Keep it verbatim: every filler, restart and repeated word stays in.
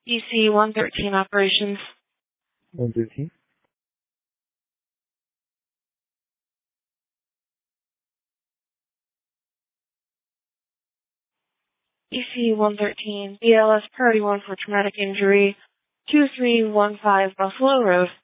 E C one thirteen operations. one thirteen. E C one thirteen, B L S priority one for traumatic injury, two three one five Buffalo Road.